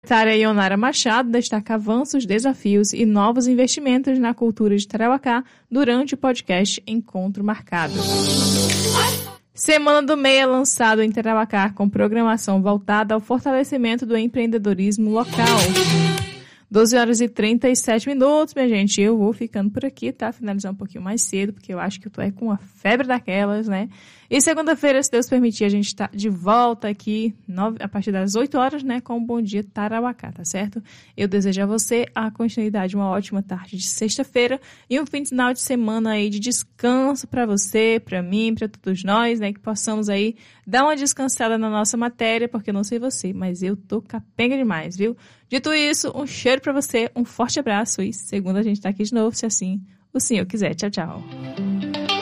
secretária Ionara Machado destaca avanços, desafios e novos investimentos na cultura de Tarauacá durante o podcast Encontro Marcado. Semana do MEI é lançado em Tarauacá com programação voltada ao fortalecimento do empreendedorismo local. 12h37, minha gente. Eu vou ficando por aqui, tá? Finalizar um pouquinho mais cedo, porque eu acho que eu tô aí com uma febre daquelas, né? E segunda-feira, se Deus permitir, a gente tá de volta aqui a partir das 8h, né? Com o Bom Dia Tarauacá, tá certo? Eu desejo a você a continuidade, uma ótima tarde de sexta-feira e um final de semana aí de descanso pra você, pra mim, pra todos nós, né? Que possamos aí dar uma descansada na nossa matéria, porque eu não sei você, mas eu tô capenga demais, viu? Dito isso, um cheiro pra você, um forte abraço e segunda a gente tá aqui de novo, se assim o senhor quiser. Tchau, tchau.